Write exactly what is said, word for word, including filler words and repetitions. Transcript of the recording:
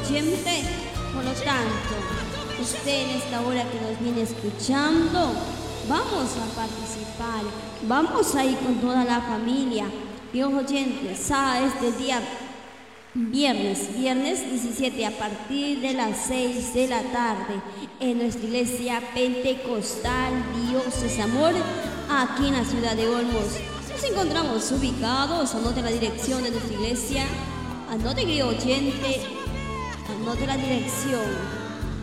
oyente. Por lo tanto, usted en esta hora que nos viene escuchando, vamos a participar, vamos a ir con toda la familia. Dios oyentes, a este día viernes, viernes diecisiete a partir de las seis de la tarde en nuestra iglesia pentecostal Dios es Amor, aquí en la ciudad de Olmos. Nos encontramos ubicados, anote la dirección de nuestra iglesia, anote querido oyente, anote la dirección.